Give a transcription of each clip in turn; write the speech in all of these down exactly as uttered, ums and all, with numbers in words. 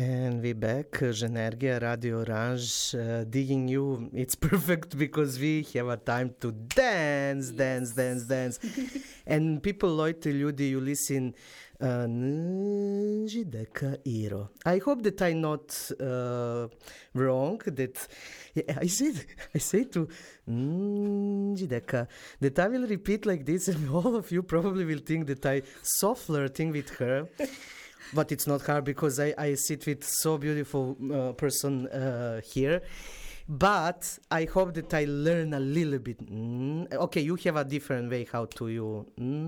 And we back, uh, Zhenergia, Radio Orange, uh, digging you. It's perfect because we have a time to dance, yes. dance, dance, dance. And people, Leute, ljudi, you listen, uh, Njideka Iro. I hope that I'm not uh, wrong, that yeah, I said, I say to Njideka, that I will repeat like this, and all of you probably will think that I so flirting with her. But it's not hard because I, I sit with so beautiful uh, person uh, here. But I hope that I learn a little bit. Mm, okay, you have a different way how to you.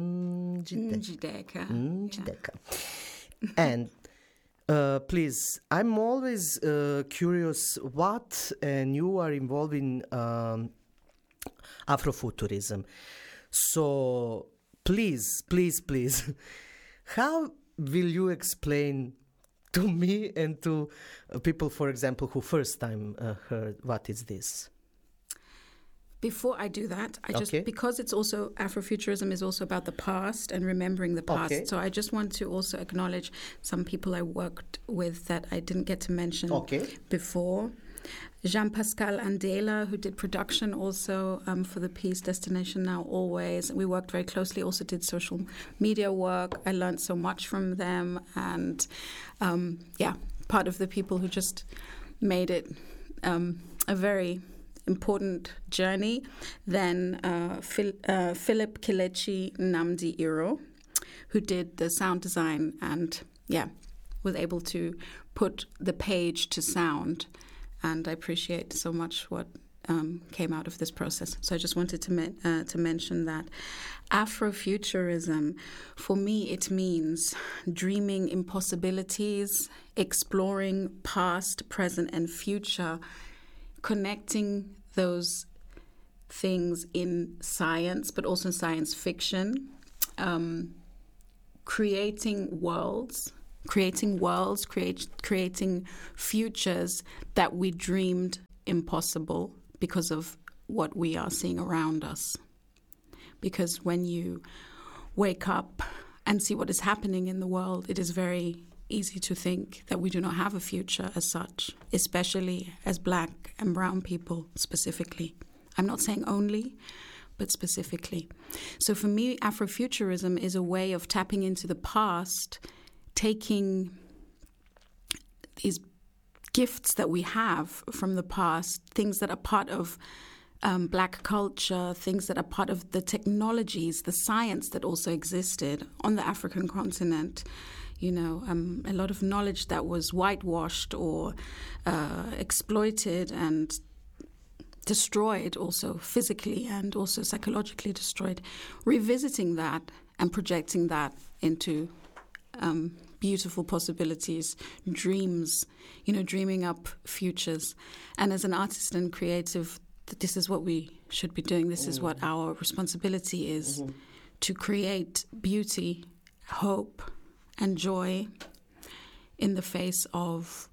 Njideka. Njideka. And uh, please, I'm always uh, curious what, and you are involved in um, Afrofuturism. So please, please, please, how will you explain to me and to uh, people, for example, who first time uh, heard what is this? Before I do that, I just, okay. because it's also, Afrofuturism is also about the past and remembering the past. Okay. So I just want to also acknowledge some people I worked with that I didn't get to mention okay. before. Jean-Pascal Andela, who did production also um, for the piece Destination Now Always. We worked very closely, also did social media work. I learned so much from them. And um, yeah, part of the people who just made it um, a very important journey. Then uh, Phil, uh, Philip Kelechi Nnamdi Iro, who did the sound design and yeah, was able to put the page to sound. And I appreciate so much what um, came out of this process. So I just wanted to me- uh, to mention that Afrofuturism, for me, it means dreaming impossibilities, exploring past, present, and future, connecting those things in science, but also in science fiction, um, creating worlds. Creating worlds, create, creating futures that we dreamed impossible because of what we are seeing around us. Because when you wake up and see what is happening in the world, it is very easy to think that we do not have a future as such, especially as Black and brown people specifically. I'm not saying only, but specifically. So for me, Afrofuturism is a way of tapping into the past, taking these gifts that we have from the past, things that are part of um, Black culture, things that are part of the technologies, the science that also existed on the African continent, you know, um, a lot of knowledge that was whitewashed or uh, exploited and destroyed also physically and also psychologically destroyed, revisiting that and projecting that into Um, beautiful possibilities, dreams, you know, dreaming up futures. And as an artist and creative, this is what we should be doing. This mm. is what our responsibility is, mm-hmm. to create beauty, hope, and joy in the face of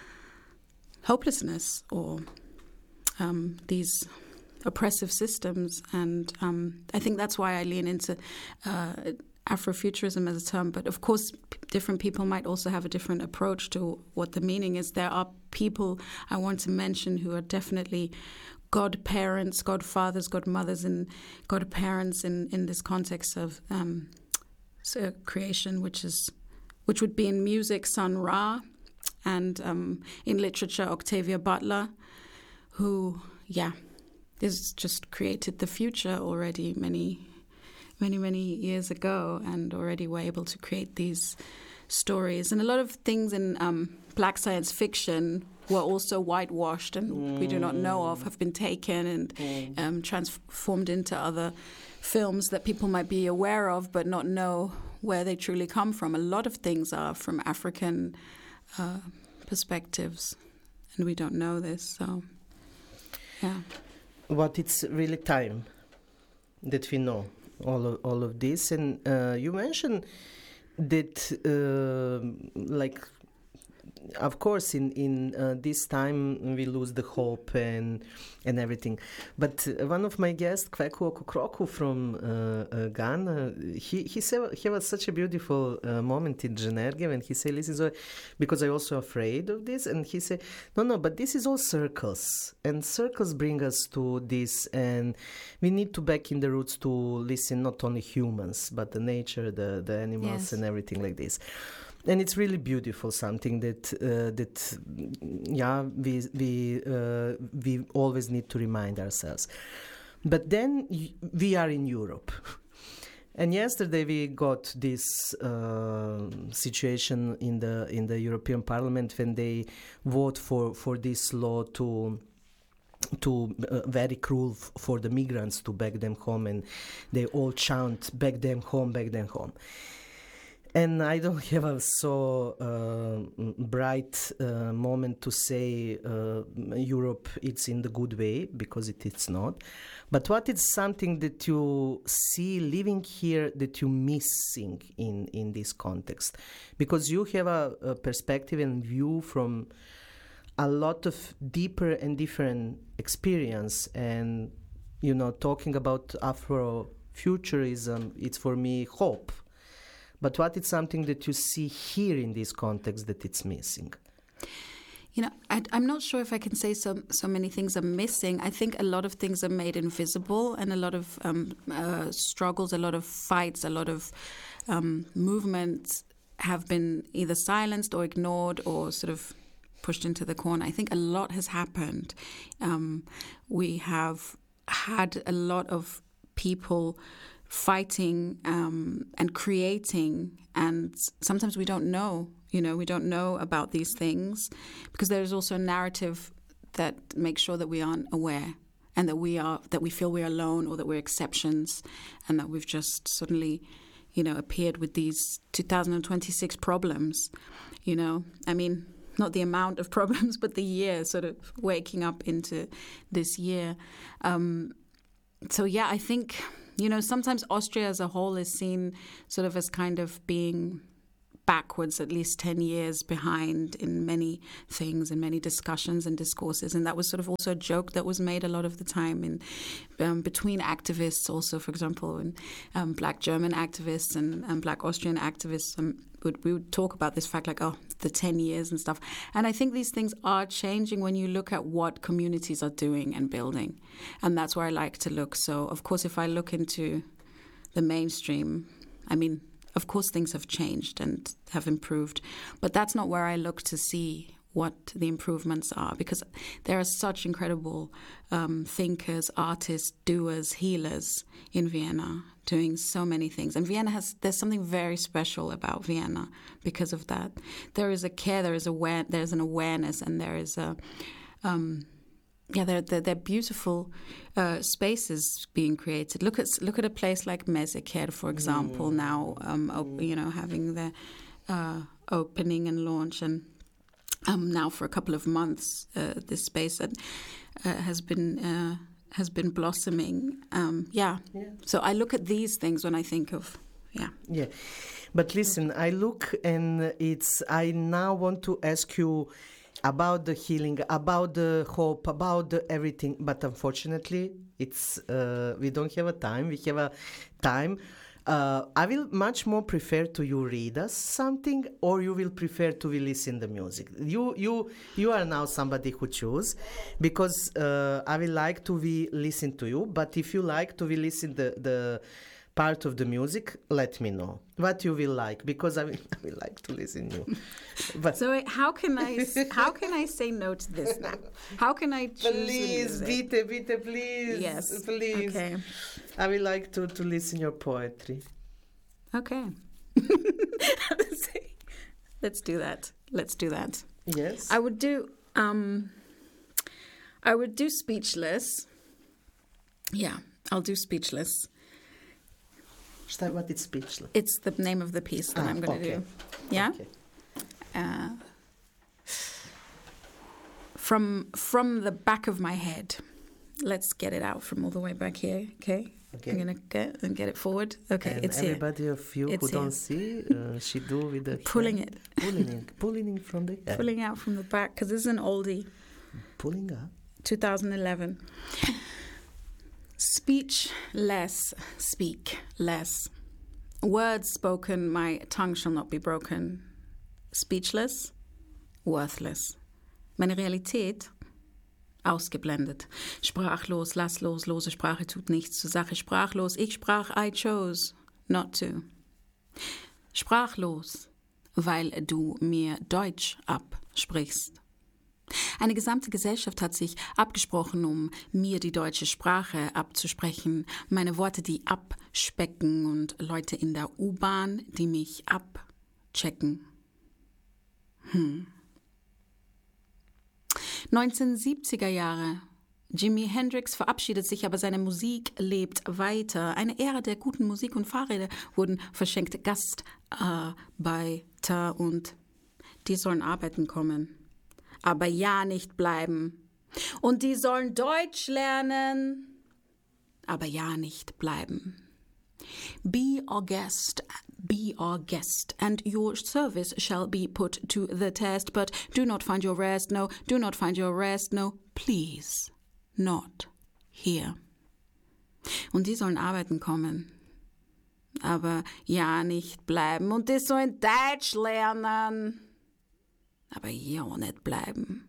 hopelessness or um, these oppressive systems. And um, I think that's why I lean into uh, Afrofuturism as a term, but of course p- different people might also have a different approach to what the meaning is. There are people I want to mention who are definitely godparents, godfathers, godmothers, and godparents in, in this context of um, so creation, which is which would be in music Sun Ra, and um, in literature Octavia Butler, who yeah, has just created the future already many. many, many years ago, and already were able to create these stories. And a lot of things in um, Black science fiction were also whitewashed and mm. we do not know of, have been taken and mm. um, transformed into other films that people might be aware of but not know where they truly come from. A lot of things are from African uh, perspectives, and we don't know this, so, yeah. But it's really time that we know all of, all of this. And uh, you mentioned that uh, like of course, in in uh, this time we lose the hope and and everything. But uh, one of my guests, Kweku Okukroku from uh, uh, Ghana, he he said he was such a beautiful uh, moment in Genergia when he said, "Listen, so, because I also afraid of this," and he said, "No, no, but this is all circles, and circles bring us to this, and we need to back in the roots to listen not only humans but the nature, the the animals, Yes. and everything like this." And it's really beautiful, something that uh, that yeah we we uh, we always need to remind ourselves. But then y- we are in Europe, and yesterday we got this uh, situation in the in the European Parliament when they vote for for this law to. to uh, very cruel f- for the migrants to back them home, and they all chant back them home, back them home. And I don't have a so uh, bright uh, moment to say uh, Europe it's in the good way, because it is not. But what is something that you see living here that you missing in, in this context? Because you have a, a perspective and view from a lot of deeper and different experience, and you know, talking about Afrofuturism, it's for me hope. But what is something that you see here in this context that it's missing? You know, I, I'm not sure if I can say so, so many things are missing. I think a lot of things are made invisible, and a lot of um, uh, struggles, a lot of fights, a lot of um, movements have been either silenced or ignored or sort of pushed into the corner. I think a lot has happened. Um, we have had a lot of people fighting um, and creating, and sometimes we don't know, you know, we don't know about these things because there is also a narrative that makes sure that we aren't aware, and that we are, that we feel we're alone, or that we're exceptions, and that we've just suddenly, you know, appeared with these two thousand twenty-six problems, you know. I mean, not the amount of problems, but the year, sort of waking up into this year. Um, so, yeah, I think, you know, sometimes Austria as a whole is seen sort of as kind of being backwards, at least ten years behind in many things, in many discussions and discourses. And that was sort of also a joke that was made a lot of the time in um, between activists also, for example, and um, black German activists and, and black Austrian activists. Um, would, we would talk about this fact like, oh, the ten years and stuff. And I think these things are changing when you look at what communities are doing and building. And that's where I like to look. So, of course, if I look into the mainstream, I mean, of course, things have changed and have improved, but that's not where I look to see what the improvements are, because there are such incredible um, thinkers, artists, doers, healers in Vienna doing so many things. And Vienna has, there's something very special about Vienna because of that. There is a care, there is aware, there's an awareness, and there is a... Um, Yeah, they're, they're, they're beautiful uh, spaces being created. Look at look at a place like Mezeker, for example, mm. now, um, op- you know, having the uh, opening and launch, and um, now for a couple of months, uh, this space that uh, has been uh, has been blossoming. Um, yeah. yeah. So I look at these things when I think of, yeah. Yeah. But listen, I look and it's, I now want to ask you about the healing, about the hope, about the everything, but unfortunately, it's uh, we don't have a time. We have a time. Uh, I will much more prefer to you read us something, or you will prefer to listen the music. You you you are now somebody who choose, because uh, I will like to be listen to you. But if you like to be listen the the part of the music, let me know what you will like, because I will, I will like to listen you. But so wait, how can I how can I say no to this now? How can I choose? Please, bitte, bitte, please. Yes, please. Okay. I will like to to listen your poetry. Okay. Let's do that. Let's do that. Yes. I would do. Um, I would do Speechless. Yeah, I'll do Speechless. What is Speechless? It's the name of the piece that ah, I'm going to okay. do. Yeah? Okay. Uh, from from the back of my head. Let's get it out from all the way back here, okay? Okay. I'm gonna get and get it forward. Okay, And it's everybody here. of you It's who here. don't see, uh, she do with the Pulling hand. it, pulling it, pulling it from the head, pulling out from the back because this is an oldie. pulling up. twenty eleven. Speech less, speak less. Words spoken, my tongue shall not be broken. Speechless, worthless. Meine Realität ausgeblendet. Sprachlos, lass los, lose Sprache tut nichts zur Sache. Sprachlos, ich sprach, I chose not to. Sprachlos, weil du mir Deutsch absprichst. Eine gesamte Gesellschaft hat sich abgesprochen, um mir die deutsche Sprache abzusprechen. Meine Worte, die abspecken und Leute in der U-Bahn, die mich abchecken. Hm. neunzehnhundertsiebziger Jahre. Jimi Hendrix verabschiedet sich, aber seine Musik lebt weiter. Eine Ära der guten Musik und Fahrräder wurden verschenkt. Gastarbeiter und die sollen arbeiten kommen. Aber ja nicht bleiben. Und die sollen Deutsch lernen, aber ja nicht bleiben. Be our guest, be our guest, and your service shall be put to the test. But do not find your rest, no, do not find your rest, no, please, not here. Und die sollen arbeiten kommen, aber ja nicht bleiben. Und die sollen Deutsch lernen, aber ja nicht bleiben.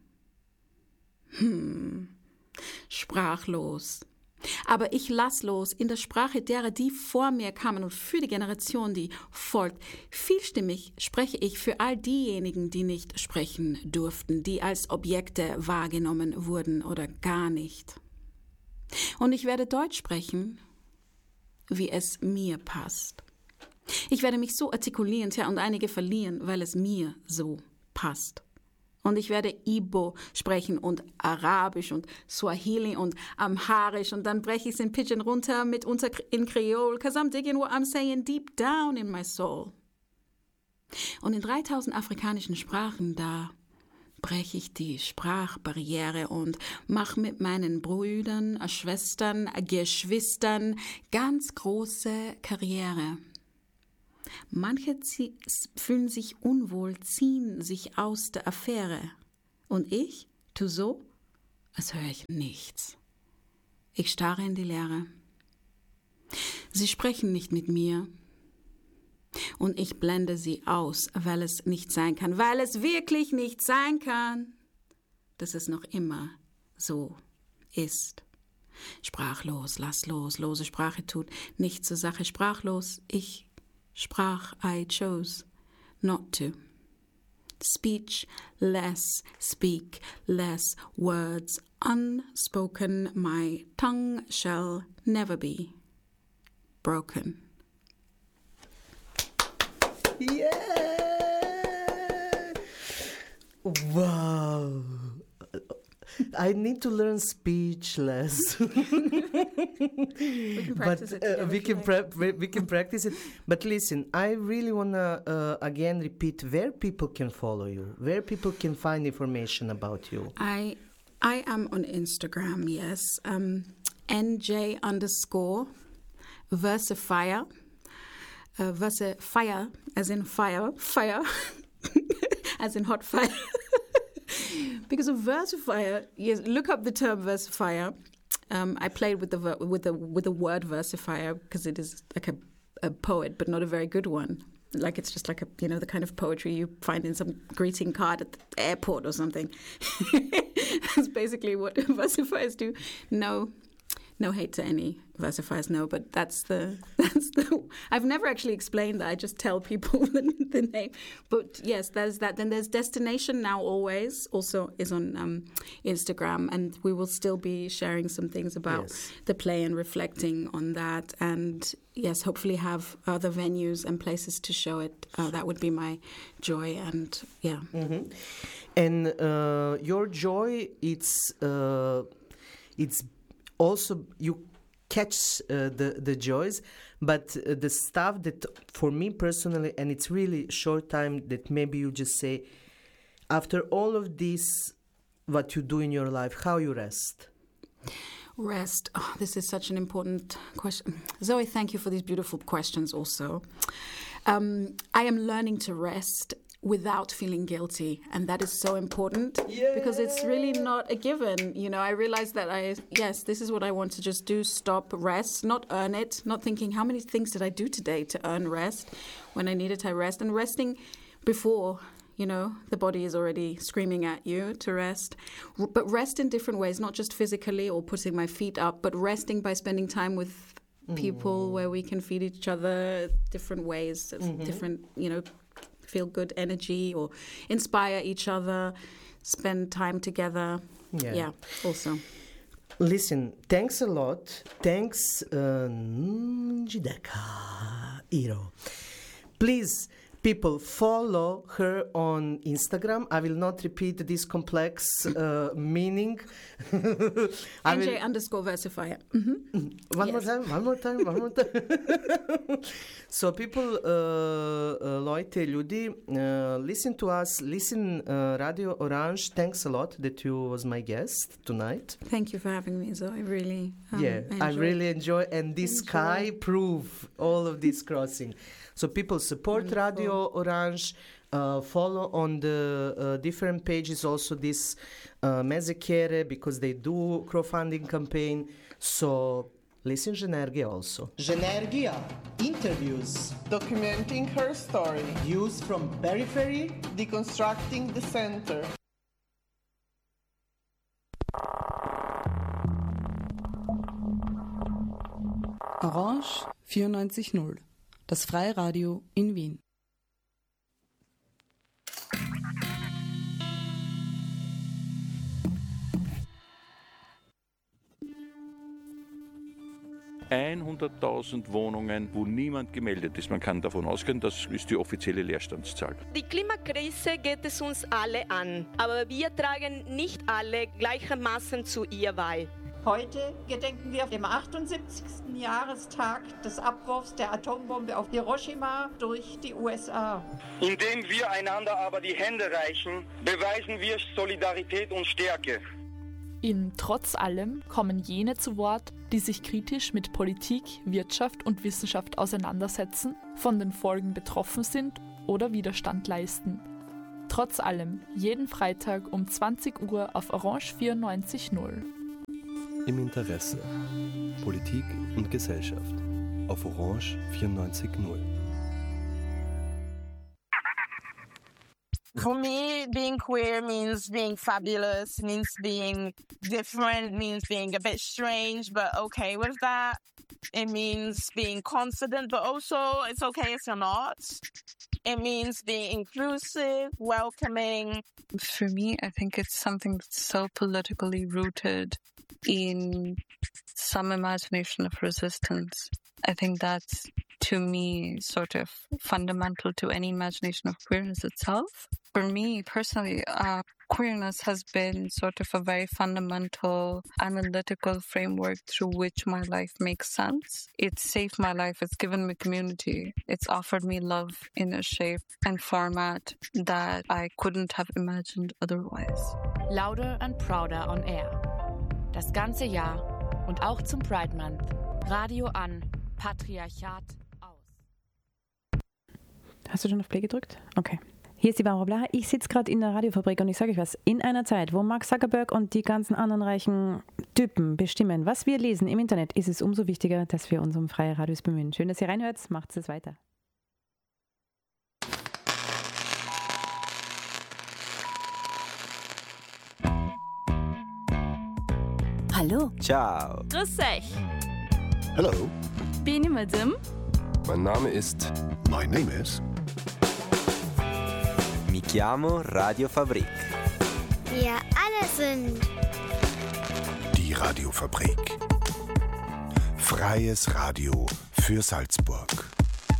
Hm, sprachlos. Aber ich lass los in der Sprache derer, die vor mir kamen und für die Generation, die folgt. Vielstimmig spreche ich für all diejenigen, die nicht sprechen durften, die als Objekte wahrgenommen wurden oder gar nicht. Und ich werde Deutsch sprechen, wie es mir passt. Ich werde mich so artikulieren, tja, und einige verlieren, weil es mir so passt. Und ich werde Igbo sprechen und Arabisch und Swahili und Amharisch und dann breche ich es in Pidgin runter, mitunter in Creole, because I'm digging what I'm saying deep down in my soul. Und in dreitausend afrikanischen Sprachen, da breche ich die Sprachbarriere und mache mit meinen Brüdern, Schwestern, Geschwistern ganz große Karriere. Manche zie- fühlen sich unwohl, ziehen sich aus der Affäre. Und ich tu so, als höre ich nichts. Ich starre in die Leere. Sie sprechen nicht mit mir. Und ich blende sie aus, weil es nicht sein kann, weil es wirklich nicht sein kann, dass es noch immer so ist. Sprachlos, lass los, lose Sprache tut nichts zur Sache. Sprachlos, ich sprach, I chose not to. Speech less, speak less, words unspoken, my tongue shall never be broken. Yeah! Wow! I need to learn speechless. We can practice but it uh, together we if can you like. pra- we we can practice it. But listen, I really wanna uh, again repeat where people can follow you, where people can find information about you. I I am on Instagram, yes. Um, N J underscore Versifier. Uh, Versifier, as in fire, fire, as in hot fire. Because of versifier, yes, look up the term versifier. Um, I played with the ver- with the with the word versifier because it is like a, a poet, but not a very good one. Like it's just like a you know the kind of poetry you find in some greeting card at the airport or something. That's basically what versifiers do. No, no hate to any versifiers, no, but that's the that's the. I've never actually explained that. I just tell people the, the name. But yes, there's that. Then there's Destination Now Always also is on um, Instagram, and we will still be sharing some things about Yes. the play and reflecting on that. And yes, hopefully have other venues and places to show it. Uh, that would be my joy. And yeah, Mhm. And uh, your joy, it's uh, it's also you catch uh, the the joys, but uh, the stuff that for me personally, and it's really short time that maybe you just say, after all of this, what you do in your life, how you rest. Rest. Oh, this is such an important question. Zoe, thank you for these beautiful questions also. Um, I am learning to rest without feeling guilty, and that is so important yeah. because it's really not a given. You know, I realized that I, yes, this is what I want to just do, stop, rest, not earn it, not thinking how many things did I do today to earn rest. When I needed to rest, and resting before, you know, the body is already screaming at you to rest. But rest in different ways, not just physically or putting my feet up, but resting by spending time with people mm. where we can feed each other different ways, mm-hmm. different, you know, feel good energy or inspire each other, spend time together. Yeah, yeah also. Listen, thanks a lot. Thanks, uh, Njideka Iro. Please, people, follow her on Instagram. I will not repeat this complex uh, meaning. N J will... underscore versifier. Mm-hmm. One yes. more time, one more time, one more time. So people, uh, uh, Leute, ljudi, uh, listen to us, listen uh, Radio Orange. Thanks a lot that you was my guest tonight. Thank you for having me, Zoe. I really um, Yeah, I, I really enjoy, and this enjoy. Sky prove all of this crossing. So people support Wonderful. Radio Orange, uh, follow on the uh, different pages also this uh, Mezekere because they do crowdfunding campaign. So listen Genergia also. Genergia interviews. Documenting her story. Views from periphery. Deconstructing the center. Orange vierundneunzig null. Das Freiradio in Wien. hunderttausend Wohnungen, wo niemand gemeldet ist. Man kann davon ausgehen, das ist die offizielle Leerstandszahl. Die Klimakrise geht es uns alle an, aber wir tragen nicht alle gleichermaßen zu ihr bei. Heute gedenken wir dem achtundsiebzigsten Jahrestag des Abwurfs der Atombombe auf Hiroshima durch die U S A. Indem wir einander aber die Hände reichen, beweisen wir Solidarität und Stärke. In Trotz allem kommen jene zu Wort, die sich kritisch mit Politik, Wirtschaft und Wissenschaft auseinandersetzen, von den Folgen betroffen sind oder Widerstand leisten. Trotz allem, jeden Freitag um zwanzig Uhr auf Orange vierundneunzig null. Im Interesse. Politik und Gesellschaft. Auf Orange vierundneunzig null. For me, being queer means being fabulous, means being different, means being a bit strange, but okay with that. It means being confident, but also it's okay if you're not. It means being inclusive, welcoming. For me, I think it's something that's so politically rooted in some imagination of resistance. I think that's, to me, sort of fundamental to any imagination of queerness itself. For me, personally, uh, queerness has been sort of a very fundamental analytical framework through which my life makes sense. It's saved my life. It's given me community. It's offered me love in a shape and format that I couldn't have imagined otherwise. Louder and Prouder on Air. Das ganze Jahr und auch zum Pride Month. Radio an, Patriarchat aus. Hast du schon auf Play gedrückt? Okay. Hier ist die Barbara Blaha. Ich sitze gerade in der Radiofabrik und ich sage euch was. In einer Zeit, wo Mark Zuckerberg und die ganzen anderen reichen Typen bestimmen, was wir lesen im Internet, ist es umso wichtiger, dass wir uns um freie Radios bemühen. Schön, dass ihr reinhört. Macht es weiter. Hallo. Ciao. Grüß euch. Hello. Bin ich Madame? Mein Name ist... My name is... Mi chiamo Radiofabrik. Wir alle sind... Die Radiofabrik. Freies Radio für Salzburg.